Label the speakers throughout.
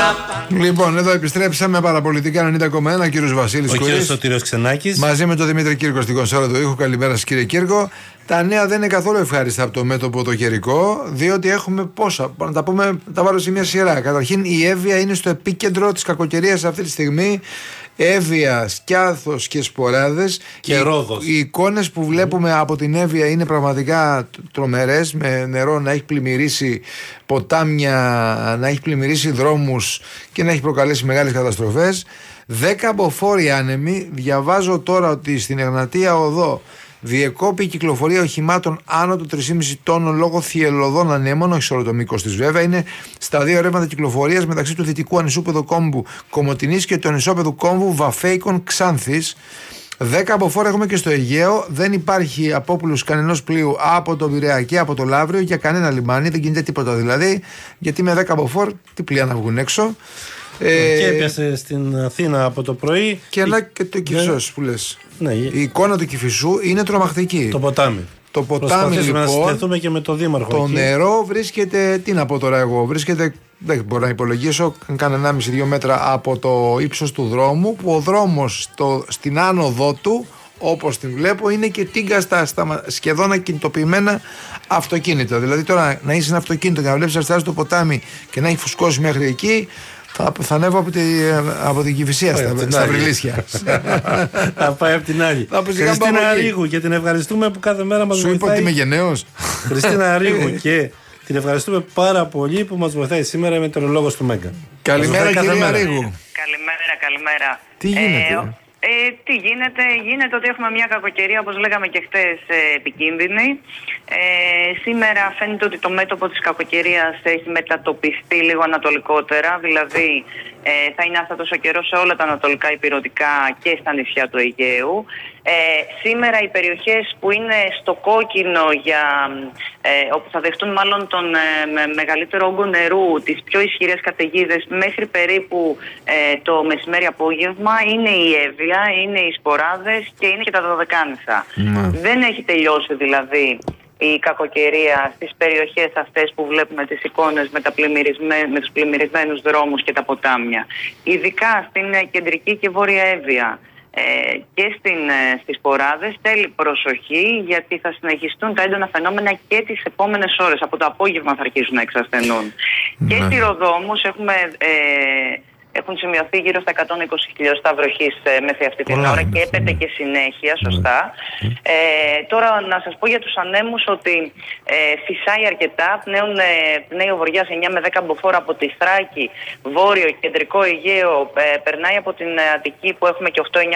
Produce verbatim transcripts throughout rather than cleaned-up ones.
Speaker 1: Λοιπόν, εδώ επιστρέψαμε παραπολιτικά ενενήντα κόμμα ένα. Κύριος Βασίλης
Speaker 2: ο
Speaker 1: Κουρής,
Speaker 2: κύριος Σωτήριος Ξενάκης,
Speaker 1: μαζί με τον Δημήτρη Κύρκο στην κονσόλα του ήχου. Καλημέρα σας, κύριε Κύρκο. Τα νέα δεν είναι καθόλου ευχάριστα από το μέτωπο το καιρικό, διότι έχουμε πόσα. Να τα πούμε, τα βάλω σε μια σειρά. Καταρχήν, η Εύβοια είναι στο επίκεντρο της κακοκαιρίας αυτή τη στιγμή. Εύβοια, Σκιάθος και Σποράδες.
Speaker 2: Και Ρόδος.
Speaker 1: Οι, οι εικόνες που βλέπουμε από την Εύβοια είναι πραγματικά τρομερές, με νερό να έχει πλημμυρίσει ποτάμια, να έχει πλημμυρίσει δρόμους και να έχει προκαλέσει μεγάλες καταστροφές. Δέκα μποφόρ άνεμοι. Διαβάζω τώρα ότι στην Εγνατία Οδό διεκόπη η κυκλοφορία οχημάτων άνω των τρία κόμμα πέντε τόνων λόγω θυελλωδών ανέμων, όχι σε όλο το μήκος της βέβαια. Είναι στα δύο ρεύματα κυκλοφορίας μεταξύ του δυτικού ανισόπεδου κόμβου Κομοτηνής και του ανισόπεδου κόμβου Βαφέικων Ξάνθης. δέκα μποφόρ έχουμε και στο Αιγαίο. Δεν υπάρχει απόπουλους κανενός πλοίου από τον Πειραιά και από το Λαύριο για κανένα λιμάνι. Δεν γίνεται τίποτα δηλαδή. Γιατί με δέκα болохоор τι πλοία να βγουν έξω.
Speaker 2: Ε, και έπιασε στην Αθήνα από το πρωί.
Speaker 1: Και ένα και το Κηφισός που λες.
Speaker 2: Ναι,
Speaker 1: η εικόνα του Κηφισού είναι τρομακτική.
Speaker 2: Το ποτάμι.
Speaker 1: Το ποτάμι λοιπόν.
Speaker 2: Να συνδεθούμε και με το δήμαρχο.
Speaker 1: Το
Speaker 2: εκεί.
Speaker 1: νερό βρίσκεται. Τι να πω τώρα εγώ. Βρίσκεται. Δεν μπορώ να υπολογίσω. Κάνα ενάμιση με δύο μέτρα από το ύψος του δρόμου. Που ο δρόμος στο, στην άνοδό του, όπως την βλέπω, είναι και τίγκα στα, στα σχεδόν ακινητοποιημένα αυτοκίνητα. Δηλαδή τώρα να είσαι ένα αυτοκίνητο και να βλέπεις αριστερά στο ποτάμι και να έχει φουσκώσει μέχρι εκεί. Θα, θα ανέβω από, τη, από την Κηφισία στα, στα Βρυλίσια.
Speaker 2: Θα πάει από την άλλη. Χριστίνα Αρίγου, και την ευχαριστούμε που κάθε μέρα μας
Speaker 1: βοηθάει. Σου είπα ότι είμαι γενναίος.
Speaker 2: Χριστίνα Αρίγου, και την ευχαριστούμε πάρα πολύ που μας βοηθάει σήμερα με τον λόγο του Μέγκα.
Speaker 1: Καλημέρα, κυρία Αρίγου.
Speaker 3: Καλημέρα, καλημέρα.
Speaker 1: Τι γίνεται?
Speaker 3: Ε, Ε, τι γίνεται, γίνεται ότι έχουμε μια κακοκαιρία, όπως λέγαμε και χθες, ε, επικίνδυνη. Ε, σήμερα φαίνεται ότι το μέτωπο της κακοκαιρίας έχει μετατοπιστεί λίγο ανατολικότερα, δηλαδή ε, θα είναι άστατος ο καιρός σε όλα τα ανατολικά ηπειρωτικά και στα νησιά του Αιγαίου. Ε, σήμερα οι περιοχές που είναι στο κόκκινο, για, ε, όπου θα δεχτούν μάλλον τον ε, με μεγαλύτερο όγκο νερού, τις πιο ισχυρές καταιγίδες μέχρι περίπου ε, το μεσημέρι απόγευμα, είναι η Εύβοια, είναι οι Σποράδες και είναι και τα Δωδεκάνησα. Mm. Δεν έχει τελειώσει δηλαδή η κακοκαιρία στις περιοχές αυτές που βλέπουμε τις εικόνες με, τα με τους πλημμυρισμένους δρόμους και τα ποτάμια. Ειδικά στην κεντρική και βόρεια Εύβοια ε, και στην, ε, στις Σποράδες θέλει προσοχή, γιατί θα συνεχιστούν τα έντονα φαινόμενα και τις επόμενες ώρες. Από το απόγευμα θα αρχίσουν να εξασθενούν. Mm. Και στη Ροδό όμως έχουμε... Ε, έχουν σημειωθεί γύρω στα εκατόν είκοσι χιλιοστά βροχής ε, μέχρι αυτή την ώρα και έπεται και συνέχεια, σωστά. Ε, τώρα να σας πω για τους ανέμους ότι ε, φυσάει αρκετά, πνέουν, ε, πνέει ο βοριάς εννιά με δέκα μποφόρ από τη Θράκη, βόρειο, κεντρικό Αιγαίο, ε, περνάει από την Αττική που έχουμε και οκτώ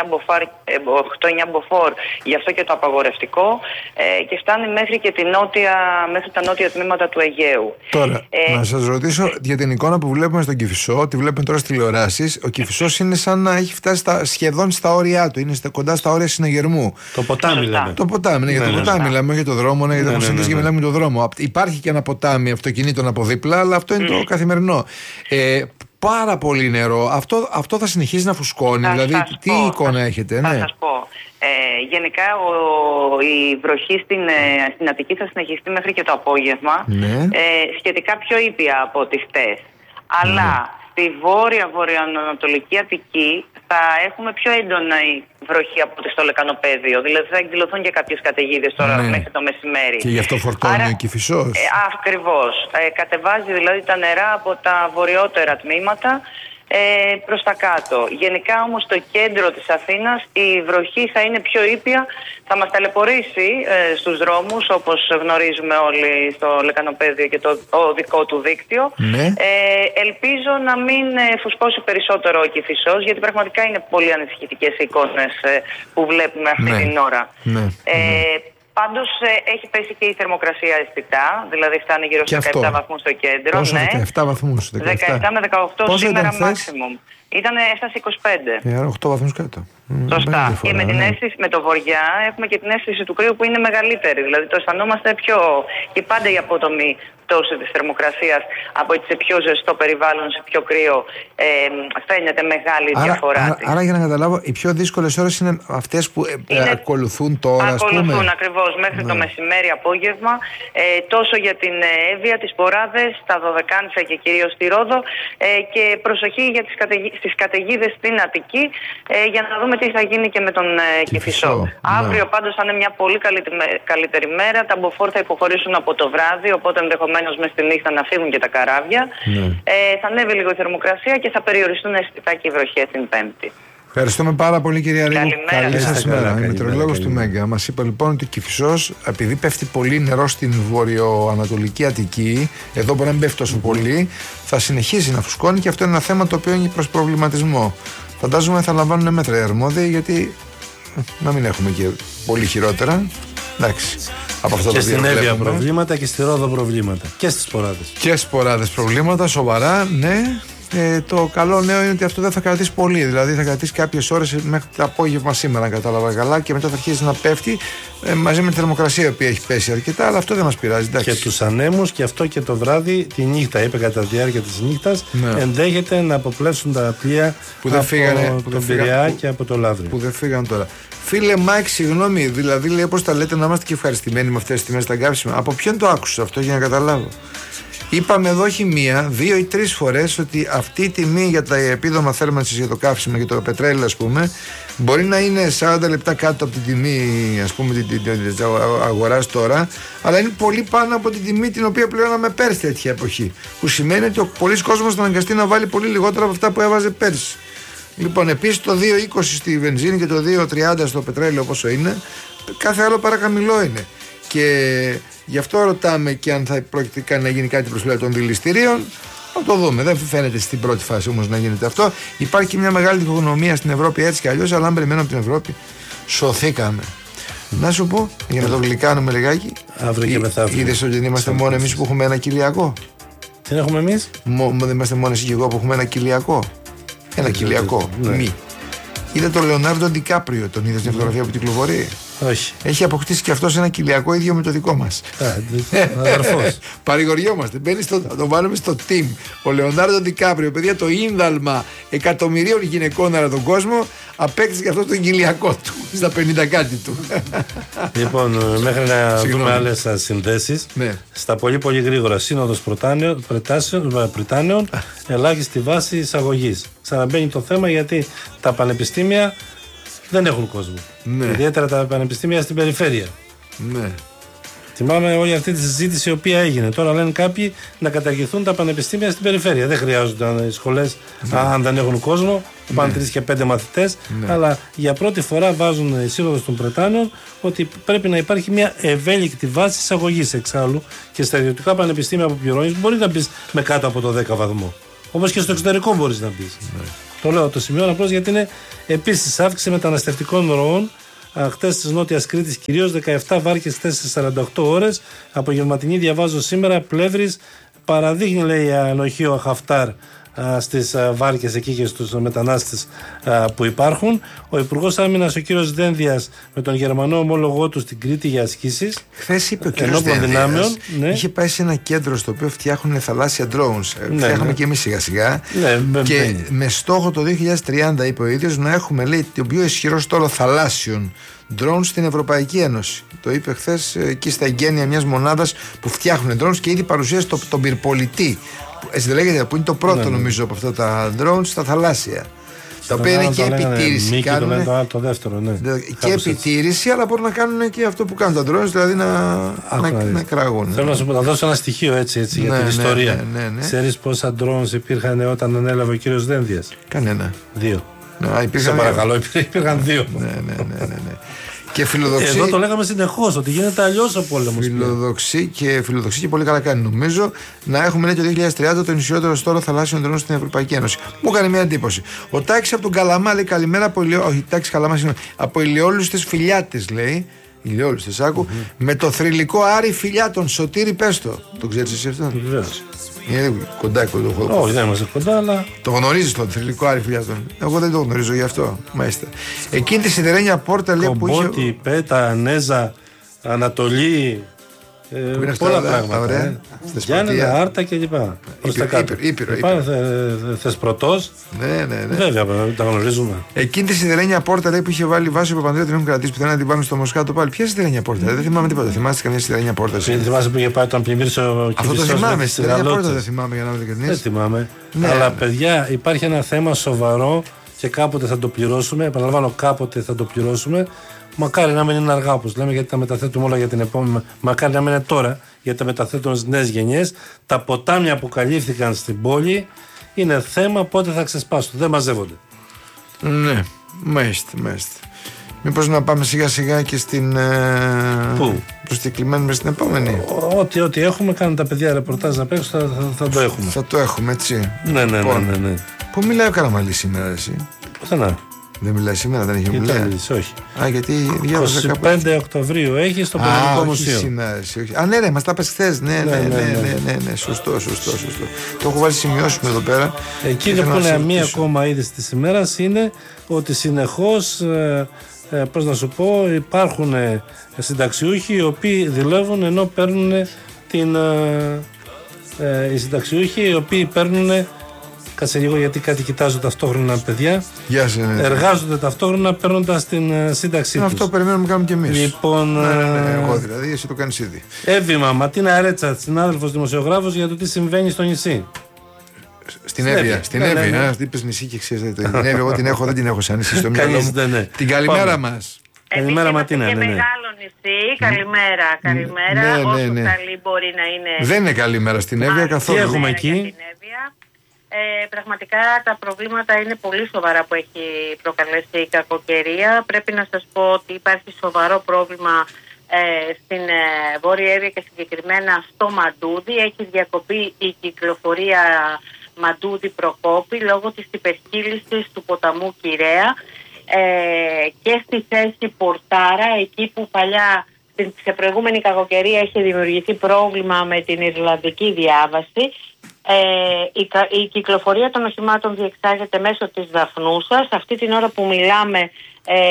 Speaker 3: εννιά μποφόρ, γι' αυτό και το απαγορευτικό, ε, και φτάνει μέχρι και τη νότια, μέχρι τα νότια τμήματα του Αιγαίου.
Speaker 1: Τώρα,
Speaker 3: ε,
Speaker 1: να σας ρωτήσω για την εικόνα που βλέπουμε στον Κηφισό, τη βλέπουμε τώρα στη ο Κηφισός είναι σαν να έχει φτάσει στα, σχεδόν στα όρια του, είναι στα, κοντά στα όρια συναγερμού.
Speaker 2: Το ποτάμι λέμε.
Speaker 1: Το ποτάμι, ναι, για το ναι, ποτάμι ναι. Μιλάμε για το δρόμο, ναι, γιατί ναι, ναι, ναι, ναι. Και μιλάμε για το δρόμο. Υπάρχει και ένα ποτάμι αυτοκινήτων από δίπλα, αλλά αυτό είναι mm. το καθημερινό. Ε, πάρα πολύ νερό. Αυτό, αυτό θα συνεχίσει να φουσκώνει, θα δηλαδή τι πω, εικόνα θα, έχετε.
Speaker 3: Θα
Speaker 1: ναι.
Speaker 3: σας πω. Ε, γενικά ο, η βροχή στην, ε, στην Αττική θα συνεχιστεί μέχρι και το απόγευμα, ναι. ε, σχετικά πιο ήπια από τις χτες. Αλλά ναι. στη βόρεια-βορειοανατολική Αττική θα έχουμε πιο έντονη βροχή από ό,τι στο λεκανοπέδιο. Δηλαδή θα εκδηλωθούν και κάποιες καταιγίδες τώρα ναι. μέχρι το μεσημέρι.
Speaker 1: Και γι' αυτό φορτώνει ο Κηφισός.
Speaker 3: Ε, ακριβώς. Ε, κατεβάζει δηλαδή τα νερά από τα βορειότερα τμήματα ε, προς τα κάτω. Γενικά όμως στο κέντρο της Αθήνας η βροχή θα είναι πιο ήπια, θα μας ταλαιπωρήσει ε, στους δρόμους, όπως γνωρίζουμε όλοι στο λεκανοπέδιο και το οδικό του δίκτυο. Ναι. Ε, ελπίζω να μην ε, φουσκώσει περισσότερο ο Κηφισός, γιατί πραγματικά είναι πολύ ανησυχητικές οι εικόνες ε, που βλέπουμε αυτή ναι. την ώρα. Ναι. Ε, ναι. Πάντως ε, έχει πέσει και η θερμοκρασία αισθητά, δηλαδή φτάνει γύρω στους δεκαεπτά βαθμούς στο κέντρο.
Speaker 1: Πόσο,
Speaker 3: ναι.
Speaker 1: δεκαεπτά βαθμούς,
Speaker 3: δεκαεπτά με δεκαοκτώ σήμερα maximum. Ήταν, έφτασε είκοσι πέντε.
Speaker 1: Ε, οκτώ βαθμούς κάτω.
Speaker 3: Σωστά.
Speaker 1: Φορά,
Speaker 3: και με, την
Speaker 1: ναι.
Speaker 3: αίσθηση, με το βορειά έχουμε και την αίσθηση του κρύου που είναι μεγαλύτερη. Δηλαδή το αισθανόμαστε πιο. Και πάντα η απότομη πτώση της θερμοκρασίας από έτσι σε πιο ζεστό περιβάλλον, σε πιο κρύο, ε, φαίνεται μεγάλη
Speaker 1: άρα,
Speaker 3: διαφορά.
Speaker 1: Άρα, άρα για να καταλάβω, οι πιο δύσκολες ώρες είναι αυτές που ε,
Speaker 3: είναι,
Speaker 1: ακολουθούν τώρα, ας πούμε.
Speaker 3: Ακολουθούν ακριβώς μέχρι ναι. το μεσημέρι, απόγευμα, ε, τόσο για την Εύβοια, τις Ποράδες, τα Δωδεκάνησα και κυρίως τη Ρόδο, ε, και προσοχή για τις καταιγί, στις καταιγίδες στην Αττική, ε, για να δούμε τι θα γίνει και με τον ε, Κηφισό. Ναι. Αύριο πάντως θα είναι μια πολύ καλύτερη μέρα. Τα μποφόρ θα υποχωρήσουν από το βράδυ, οπότε ενδεχομένως μες τη νύχτα να φύγουν και τα καράβια. Ναι. Ε, θα ανέβει λίγο η θερμοκρασία και θα περιοριστούν αισθητά και οι βροχές την Πέμπτη.
Speaker 1: Ευχαριστούμε πάρα πολύ, κυρία Ρίγου.
Speaker 3: Καλημέρα.
Speaker 1: Καλή σας μέρα. Η μετεωρολόγος του Μέγκα μας είπε λοιπόν ότι ο Κηφισός, επειδή πέφτει πολύ νερό στην βορειοανατολική Αττική, εδώ μπορεί να μην πέφτει τόσο πολύ, θα συνεχίσει να φουσκώνει και αυτό είναι ένα θέμα το οποίο είναι προς προβληματισμό. Φαντάζομαι θα λαμβάνουν μέτρα οι αρμόδιοι, γιατί να μην έχουμε και πολύ χειρότερα. Εντάξει. Από αυτά
Speaker 2: και στην Εύβοια προβλήματα και στη Ρόδο προβλήματα. Και στις Ποράδες.
Speaker 1: Και στις Ποράδες προβλήματα, σοβαρά, ναι. Ε, το καλό νέο είναι ότι αυτό δεν θα κρατήσει πολύ. Δηλαδή θα κρατήσει κάποιες ώρες μέχρι το απόγευμα σήμερα, αν κατάλαβα καλά, και μετά θα αρχίσει να πέφτει ε, μαζί με τη θερμοκρασία η οποία έχει πέσει αρκετά, αλλά αυτό δεν μας πειράζει. Εντάξει.
Speaker 2: Και τους ανέμους, και αυτό και το βράδυ, τη νύχτα, είπε κατά τη διάρκεια της νύχτας, ναι. ενδέχεται να αποπλέψουν τα πλοία που δεν από φύγανε, τον που Πειραιά που, και από το Λαύριο.
Speaker 1: Που δεν φύγαν τώρα. Φίλε Μάικ, συγγνώμη, δηλαδή λέει όπως τα λέτε να είμαστε και ευχαριστημένοι με αυτές τις τιμές στα καύσιμα. Από ποιον το άκουσα αυτό για να καταλάβω? Είπαμε εδώ όχι μία, δύο ή τρεις φορές ότι αυτή η τιμή για τα επίδομα θέρμανσης για το καύσιμο, για το πετρέλαιο, ας πούμε, μπορεί να είναι σαράντα λεπτά κάτω από την τιμή, ας πούμε, της αγοράς τώρα, αλλά είναι πολύ πάνω από την τιμή την οποία πληρώναμε πέρσι τέτοια εποχή. Που σημαίνει ότι ο πολλής κόσμος θα αναγκαστεί να βάλει πολύ λιγότερα από αυτά που έβαζε πέρσι. Λοιπόν, επίσης το δύο είκοσι στη βενζίνη και το δύο τριάντα στο πετρέλαιο, πόσο είναι, κάθε άλλο παρακαμηλό είναι. Και γι' αυτό ρωτάμε και αν θα πρόκειται να γίνει κάτι προς πλευρά των δηληστηρίων. Θα το δούμε. Δεν φαίνεται στην πρώτη φάση όμως να γίνεται αυτό. Υπάρχει μια μεγάλη διχογνωμία στην Ευρώπη έτσι κι αλλιώς, αλλά αν περιμένουμε από την Ευρώπη, σωθήκαμε. Να σου πω, για να το γλυκάνουμε λιγάκι.
Speaker 2: Αύριο και μεθαύριο.
Speaker 1: Είδες ότι δεν είμαστε μόνο εμείς που έχουμε ένα κοιλιακό?
Speaker 2: Τι έχουμε εμείς?
Speaker 1: Μο, δεν είμαστε μόνο εσύ και εγώ που έχουμε ένα κοιλιακό. Ένα κοιλιακό. Ναι. Μη. Είδε τον Λεωνάρντο Ντικάπριο, τον είδε στην φωτογραφία που κυκλοφορεί?
Speaker 2: Όχι.
Speaker 1: Έχει αποκτήσει και αυτός ένα κοιλιακό ίδιο με το δικό μας.
Speaker 2: Αδερφός.
Speaker 1: Παρηγοριόμαστε. Μπαίνει στο, το βάλουμε στο team. Ο Λεωνάρντο Ντικάπριο, παιδιά, το ίνδαλμα εκατομμυρίων γυναικών ανά τον κόσμο, απέκτησε και αυτό τον κοιλιακό του στα πενήντα κάτι του.
Speaker 2: Λοιπόν, μέχρι να Συγγνώμη. δούμε άλλες συνδέσεις, ναι. Στα πολύ πολύ γρήγορα, Σύνοδος Πριτάνεων, ελάχιστη βάση εισαγωγής. Ξαναμπαίνει το θέμα γιατί τα πανεπιστήμια δεν έχουν κόσμο. Ναι. Ιδιαίτερα τα πανεπιστήμια στην περιφέρεια.
Speaker 1: Ναι.
Speaker 2: Θυμάμαι όλη αυτή τη συζήτηση η οποία έγινε. Τώρα λένε κάποιοι να καταργηθούν τα πανεπιστήμια στην περιφέρεια. Δεν χρειάζονται οι σχολές, ναι. αν δεν έχουν κόσμο. Ναι. Πάνε τρεις και πέντε μαθητές. Ναι. Αλλά για πρώτη φορά βάζουν οι Σύνοδος των Πρετάνεων ότι πρέπει να υπάρχει μια ευέλικτη βάση εισαγωγής. Εξάλλου και στα ιδιωτικά πανεπιστήμια που πληρώνεις μπορεί να μπει με κάτω από το δέκα βαθμό. Όπως και στο εξωτερικό μπορείς να μπει. Ναι. Το λέω, το σημειώνω απλώς γιατί είναι επίσης αύξηση μεταναστευτικών ροών. Χτες της Νότιας Κρήτης κυρίως, δεκαεπτά βάρκες χτες σε σαράντα οκτώ ώρες. Απογευματινή διαβάζω σήμερα, Πλεύρης παραδείχνει, λέει, ανοχή ο Χαφτάρ στις βάρκες εκεί και στους μετανάστες που υπάρχουν. Ο Υπουργός Άμυνας, ο κύριος Δένδιας, με τον Γερμανό ομόλογό του στην Κρήτη για ασκήσεις.
Speaker 1: Χθες είπε ο κύριος Δένδιας, ναι. είχε πάει σε ένα κέντρο στο οποίο φτιάχνουν θαλάσσια drones. Ναι, φτιάχνουμε ναι. και εμείς σιγά σιγά. Ναι, και ναι. με στόχο το δύο χιλιάδες τριάντα, είπε ο ίδιος, να έχουμε, λέει, τον πιο ισχυρό στόλο θαλάσσιων drones στην Ευρωπαϊκή Ένωση. Το είπε χθες εκεί στα εγγένεια μιας μονάδας που φτιάχνουν drones και ήδη παρουσίασε το, τον πυρπολιτή. Έτσι δεν λέγεται, που είναι το πρώτο, ναι, ναι. νομίζω από αυτά τα drones στα θαλάσσια. Τα οποία είναι και επιτήρηση.
Speaker 2: Μίκη, κάνουν, το, λένε, το, το δεύτερο, ναι.
Speaker 1: Και επιτήρηση, έτσι. Αλλά μπορούν να κάνουν και αυτό που κάνουν τα drones, δηλαδή να, να, να, να κραγούν.
Speaker 2: Θέλω να σου πω, να δώσω ένα στοιχείο έτσι, έτσι, ναι, για την ναι, ιστορία. Ναι, ναι, ναι. Ξέρεις πόσα drones υπήρχαν όταν ανέλαβε ο κύριος Δένδιας?
Speaker 1: Κανένα.
Speaker 2: Δύο.
Speaker 1: Να, υπήρχαν,
Speaker 2: σε παρακαλώ, υπήρχαν δύο.
Speaker 1: ναι, ναι, ναι, ναι, ναι. Και φιλοδοξεί.
Speaker 2: Εδώ το λέγαμε συνεχώς ότι γίνεται αλλιώς ο πόλεμος.
Speaker 1: Φιλοδοξεί και, φιλοδοξεί και πολύ καλά κάνει, νομίζω, να έχουμε, λέει, το δύο χιλιάδες τριάντα τον ισχυρότερο στόλο θαλάσσιων drones στην Ευρωπαϊκή Ένωση. Μου έκανε μια εντύπωση. Ο Τάκης από τον Καλαμά, λέει, καλημέρα από Ηλιό... Όχι, Τάκης Καλαμά, συγγνώμη. Από Ηλιόλουστες Φιλιάτες, λέει. Ηλιόλουστες, άκου. Mm-hmm. Με το θρυλικό Άρη Φιλιάτων, Σωτήρη Πέστο. Το ξέρεις εσύ αυτό?
Speaker 2: Βεβαίως.
Speaker 1: Είναι κοντά κοντά.
Speaker 2: Όχι, δεν είμαστε κοντά, αλλά.
Speaker 1: Το γνωρίζει τον θρηλυκό Άρη Φιλιάδων. Εγώ δεν το γνωρίζω γι' αυτό. Μάλιστα. Εκείνη τη σιδερένια πόρτα λέει που είχε.
Speaker 2: Κομπότη, Πέτα, Νέζα, Ανατολή. Ε, πολλά αυτά, πράγματα.
Speaker 1: Ωραία.
Speaker 2: Ε. Γιάννενα, Άρτα κλπ. Προς τα κάτω.
Speaker 1: Ήπειρο.
Speaker 2: Θεσπρωτός.
Speaker 1: Ναι, ναι, ναι.
Speaker 2: Βέβαια, τα γνωρίζουμε.
Speaker 1: Εκείνη τη σιδερένια πόρτα λέει που είχε βάλει Βάσο Παπανδρέου, την έχουν κρατήσει που θέλει να την πάρουν στο Μοσχάτο πάλι. Ποια σιδερένια πόρτα, δεν θυμάμαι τίποτα. Θυμάστε καμία σιδερένια πόρτα.
Speaker 2: Δεν θυμάσαι που είχε πάει όταν πλημμύρισε ο
Speaker 1: Αυτό το θυμάμαι. Σιδερένια πόρτα δεν θυμάμαι για να είμαι ειλικρινής.
Speaker 2: Δεν θυμάμαι. Αλλά παιδιά, υπάρχει ένα θέμα σοβαρό και κάποτε θα το πληρώσουμε. Επαναλαμβάνω, κάποτε θα το πληρώσουμε. Μακάρι να μην είναι αργά, όπως λέμε, γιατί τα μεταθέτουμε όλα για την επόμενη. Μακάρι να μην είναι τώρα, γιατί τα μεταθέτουμε στις νέες γενιές. Τα ποτάμια που καλύφθηκαν στην πόλη είναι θέμα πότε θα ξεσπάσουν. Δεν μαζεύονται.
Speaker 1: Ναι, μάλιστα, μάλιστα. Μήπως να πάμε σιγά σιγά και στην.
Speaker 2: Πού?
Speaker 1: Προσκεκλημένη με στην επόμενη.
Speaker 2: Ό,τι, ό,τι έχουμε, κάνουν τα παιδιά ρεπορτάζ να παίξουν, θα, θα, θα το έχουμε.
Speaker 1: Θα το έχουμε, έτσι.
Speaker 2: Ναι, ναι, ναι, ναι, ναι.
Speaker 1: Πού μιλάει ο Καραμαλής σήμερα, εσύ?
Speaker 2: Πουθενά.
Speaker 1: Δεν μιλάει σήμερα, δεν έχει μιλάει.
Speaker 2: Όχι.
Speaker 1: Α, γιατί διάβασα
Speaker 2: είκοσι πέντε Οκτωβρίου έχει στο Πολιτικό Μουσείο.
Speaker 1: Σήμερα, όχι. Α, ναι, ρε, μας τα πες χθες. Ναι, ναι, ναι, ναι, ναι, ναι, ναι. Σωστό, σωστό, σωστό. Το έχω βάλει σημειώσουμε εδώ πέρα.
Speaker 2: Εκείνο που είναι μία ακόμα είδηση της ημέρας είναι ότι συνεχώς, ε, ε, πώς να σου πω, υπάρχουν ε, συνταξιούχοι οι οποίοι δουλεύουν ενώ παίρνουν την. Ε, ε, οι συνταξιούχοι οι οποίοι παίρνουν. Κάτσε λίγο γιατί κάτι κοιτάζω ταυτόχρονα, παιδιά.
Speaker 1: Γεια σας, ναι.
Speaker 2: Εργάζονται ταυτόχρονα παίρνοντας την uh, σύνταξή τους.
Speaker 1: Αυτό περιμένουμε να κάνουμε κι εμείς.
Speaker 2: Λοιπόν,
Speaker 1: ναι, ναι, ναι, εγώ δηλαδή, εσύ το κάνεις ήδη.
Speaker 2: Εύβημα, Ματίνα Ρέτσα, συνάδελφος δημοσιογράφος, για το τι συμβαίνει στο νησί.
Speaker 1: Στην Εύβοια. Στην Εύβοια. Είπες νησί και ξέρεις. Την Εύβοια, εγώ την έχω, δεν την έχω σαν νησί στο μυαλό μου. Την καλημέρα μας.
Speaker 2: Καλημέρα, Ματίνα.
Speaker 3: Είναι μεγάλο νησί. Καλημέρα, καλημέρα. Όσο καλή μπορεί να είναι.
Speaker 1: Δεν είναι καλημέρα στην Εύβοια καθόλου.
Speaker 2: Τι έχουμε εκεί?
Speaker 3: Ε, πραγματικά τα προβλήματα είναι πολύ σοβαρά που έχει προκαλέσει η κακοκαιρία. Πρέπει να σας πω ότι υπάρχει σοβαρό πρόβλημα ε, στην ε, Βόρεια Εύβοια και συγκεκριμένα στο Μαντούδι. Έχει διακοπεί η κυκλοφορία Μαντούδι-Προκόπη λόγω της υπερχείλησης του ποταμού Κυραία ε, και στη θέση Πορτάρα, εκεί που παλιά σε προηγούμενη κακοκαιρία είχε δημιουργηθεί πρόβλημα με την Ιρλανδική διάβαση. Ε, η, η κυκλοφορία των οχημάτων διεξάγεται μέσω της Δαφνούσας. Αυτή την ώρα που μιλάμε ε,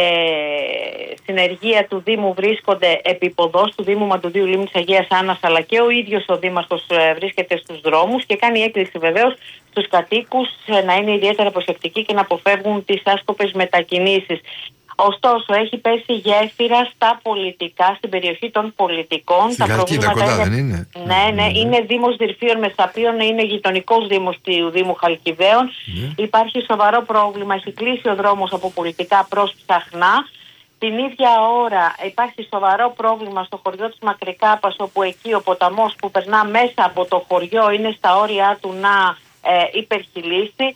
Speaker 3: στην εργία του Δήμου βρίσκονται επίποδος του Δήμου Μαντουδίου Λίμνης Αγίας Άννας, αλλά και ο ίδιος ο Δήμαρχος ε, βρίσκεται στους δρόμους και κάνει έκκληση βεβαίως στους κατοίκους ε, να είναι ιδιαίτερα προσεκτικοί και να αποφεύγουν τις άσκοπες μετακινήσεις. Ωστόσο, έχει πέσει γέφυρα στα πολιτικά, στην περιοχή των πολιτικών.
Speaker 1: Στην Χαλκίδα κοντά, είναι... δεν είναι?
Speaker 3: Ναι, ναι, mm. είναι Δήμος Δυρφίων Μεσαπίων, είναι γειτονικός Δήμος του Δήμου Χαλκιδαίων. Mm. Υπάρχει σοβαρό πρόβλημα, έχει κλείσει ο δρόμος από πολιτικά προς Ψαχνά. Την ίδια ώρα υπάρχει σοβαρό πρόβλημα στο χωριό της Μακρικάπας, όπου εκεί ο ποταμός που περνά μέσα από το χωριό είναι στα όρια του να ε, υπερχειλήσει.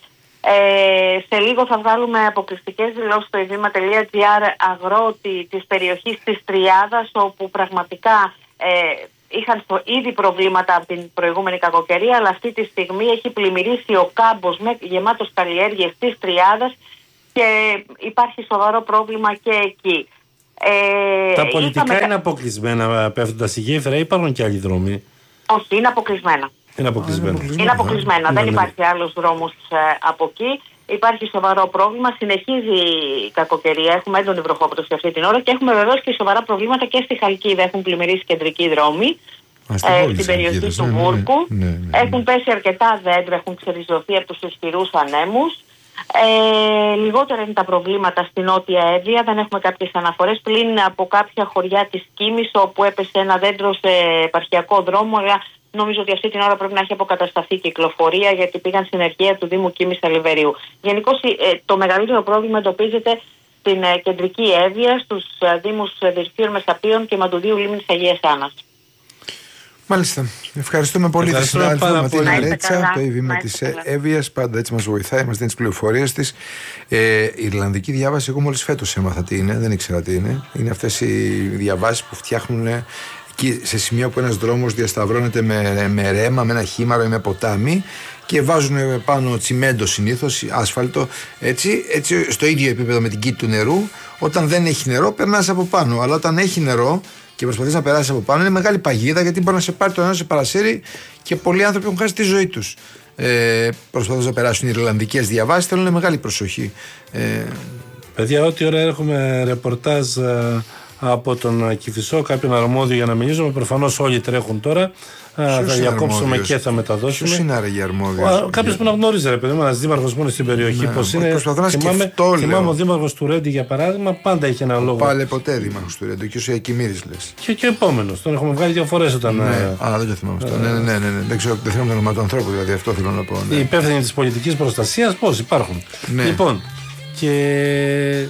Speaker 3: Ε, σε λίγο θα βγάλουμε αποκλειστικές δηλώσεις στο ειδήμα τελεία τζι άρ αγρότη της περιοχής της Τριάδας, όπου πραγματικά ε, είχαν ήδη προβλήματα από την προηγούμενη κακοκαιρία, αλλά αυτή τη στιγμή έχει πλημμυρίσει ο κάμπος με γεμάτος καλλιέργειες της Τριάδας και υπάρχει σοβαρό πρόβλημα και εκεί.
Speaker 2: Ε, Τα πολιτικά είχαμε... είναι αποκλεισμένα πέφτοντας η γέφυρα ή υπάρχουν και άλλοι δρόμοι?
Speaker 3: Όχι, είναι αποκλεισμένα.
Speaker 2: Είναι αποκλεισμένα.
Speaker 3: Είναι αποκλεισμένα.
Speaker 2: Ναι,
Speaker 3: δεν
Speaker 2: ναι.
Speaker 3: υπάρχει άλλος δρόμος ε, από εκεί. Υπάρχει σοβαρό πρόβλημα. Συνεχίζει η κακοκαιρία. Έχουμε έντονη βροχόπτωση αυτή την ώρα και έχουμε βεβαίως και σοβαρά προβλήματα και στη Χαλκίδα. Έχουν πλημμυρίσει κεντρικοί δρόμοι ε, στην περιοχή Χαλκίδας, του ναι, Βούρκου. Ναι, ναι, ναι, ναι. Έχουν πέσει αρκετά δέντρα, έχουν ξεριζωθεί από τους ισχυρούς ανέμους. Ε, λιγότερα είναι τα προβλήματα στην Νότια Εύβοια. Δεν έχουμε κάποιες αναφορές πλην από κάποια χωριά της Κίμης, όπου έπεσε ένα δέντρο σε επαρχιακό δρόμο, αλλά νομίζω ότι αυτή την ώρα πρέπει να έχει αποκατασταθεί κυκλοφορία, γιατί πήγαν στην εργία του Δήμου Κίμης Αλιβερίου. Γενικώς ε, το μεγαλύτερο πρόβλημα εντοπίζεται στην ε, κεντρική Εύβοια, στους ε, Δήμους Δυρφίων Μεσαπίων και Μαντουδίου Λίμνης Αγίας Άννας.
Speaker 1: Μάλιστα. Ευχαριστούμε πολύ τη συνάδελφο Ματίνα Ρέτσα, το ειδήμα της Εύβοιας. Πάντα έτσι μας βοηθάει, μας δίνει τις πληροφορίες της. Ε, η Ιρλανδική διάβαση, εγώ μόλις φέτος έμαθα τι είναι, δεν ήξερα τι είναι. Είναι αυτές οι διαβάσεις που φτιάχνουν εκεί σε σημείο που ένας δρόμος διασταυρώνεται με, με ρέμα, με ένα χήμαρο ή με ποτάμι και βάζουν πάνω τσιμέντο συνήθως, άσφαλτο, έτσι, έτσι στο ίδιο επίπεδο με την κήτη του νερού. Όταν δεν έχει νερό, περνάς από πάνω. Αλλά όταν έχει νερό, και προσπαθείς να περάσεις από πάνω, είναι μεγάλη παγίδα γιατί μπορεί να σε πάρει το ένα, σε παρασύρει και πολλοί άνθρωποι έχουν χάσει τη ζωή τους. Ε, προσπαθούν να περάσουν οι Ιρλανδικές διαβάσεις, θέλουν μεγάλη προσοχή. Ε,
Speaker 2: Παιδιά, ό,τι ώρα έχουμε ρεπορτάζ ε, από τον Κηφισό, κάποιον αρμόδιο για να μιλήσουμε. Προφανώς όλοι τρέχουν τώρα. Α, θα διακόψουμε και θα μεταδώσουμε.
Speaker 1: Ποιος είναι άραγε αρμόδιος?
Speaker 2: Κάποιος που να γνώριζε, ρε παιδί μου, ένας δήμαρχος μόνο στην περιοχή.
Speaker 1: Ναι,
Speaker 2: πώς είναι.
Speaker 1: προσπαθώ να
Speaker 2: Θυμάμαι,
Speaker 1: σκεφτώ,
Speaker 2: θυμάμαι ο δήμαρχος του Ρέντι για παράδειγμα, πάντα είχε ένα λόγο.
Speaker 1: Πάλι ποτέ δήμαρχος του Ρέντι, και ο Ιακημίδης λες.
Speaker 2: Και, και ο επόμενος, τον έχουμε βγάλει δύο φορές όταν.
Speaker 1: Ναι, ε, α, δεν το θυμάμαι αυτό. Ε, ναι, ναι, ναι, ναι, δεν ξέρω, δεν θυμάμαι το όνομα του ανθρώπου, δηλαδή αυτό θέλω να πω. Ναι.
Speaker 2: Οι υπεύθυνοι της πολιτικής προστασίας, πώς υπάρχουν.
Speaker 1: Ναι.
Speaker 2: Λοιπόν, και.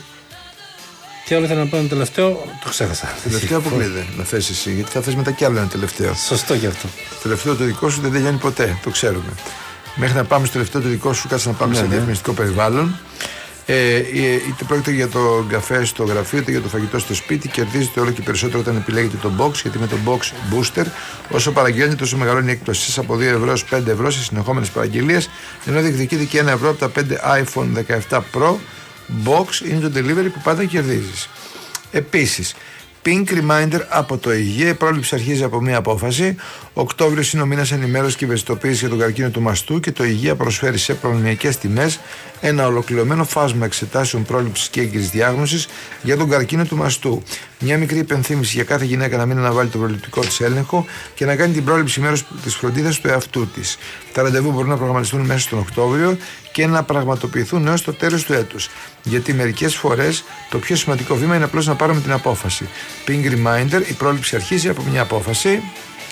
Speaker 2: Τι άλλο ήθελα να πω ένα τελευταίο, το ξέχασα.
Speaker 1: Τελευταίο αποκλείται να θες εσύ, γιατί θα θες μετά κι άλλο ένα τελευταίο.
Speaker 2: Σωστό και αυτό.
Speaker 1: Το τελευταίο το δικό σου δεν τελειώνει ποτέ, το ξέρουμε. Μέχρι να πάμε στο τελευταίο το δικό σου, κάτσε να πάμε ναι, σε ναι. διαφημιστικό περιβάλλον. Ε, είτε πρόκειται για το καφέ στο γραφείο, είτε για το φαγητό στο σπίτι, κερδίζετε όλο και περισσότερο όταν επιλέγετε το box, γιατί με το box booster, όσο παραγγέλνετε, τόσο μεγαλώνει η έκπτωση από δύο ευρώ έως πέντε ευρώ σε συνεχόμενες παραγγελίες, ενώ διεκδικείτε και ένα ευρώ από τα πέντε άιφον δεκαεπτά Pro. Box είναι το delivery που πάντα κερδίζεις. Επίσης, Pink Reminder από το ΕΓΕ, η πρόληψη αρχίζει από μία απόφαση. Οκτώβριος είναι ο μήνας ενημέρωσης και ευαισθητοποίησης για τον καρκίνο του μαστού και το ΕΓΕ προσφέρει σε προνομιακές τιμές ένα ολοκληρωμένο φάσμα εξετάσεων πρόληψης και έγκυρης διάγνωσης για τον καρκίνο του μαστού. Μια μικρή υπενθύμηση για κάθε γυναίκα να μην αναβάλει τον προληπτικό της έλεγχο και να κάνει την πρόληψη μέρος της φροντίδας του εαυτού της. Τα ραντεβού μπορούν να προγραμματιστούν μέσα στον Οκτώβριο και να πραγματοποιηθούν έως το τέλος του έτους. Γιατί μερικές φορές το πιο σημαντικό βήμα είναι απλώς να πάρουμε την απόφαση. Pink Reminder, η πρόληψη αρχίζει από μια απόφαση.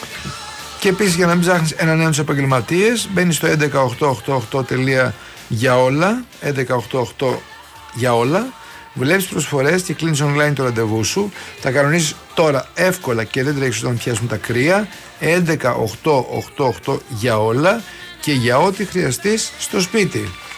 Speaker 1: Και επίσης, για να μην ψάχνεις έναν νέο επαγγελματίες, μπαίνεις στο έντεκα οκτακόσια ογδόντα οκτώ τελεία για όλα, έντεκα οκτακόσια ογδόντα οκτώ για όλα, βλέπεις προσφορές και κλείνεις online το ραντεβού σου, τα κανονίζεις τώρα εύκολα και δεν τρέχεις όταν πιάσουν τα κρύα, έντεκα οκτακόσια ογδόντα οκτώ για όλα και για ό,τι χρειαστείς στο σπίτι.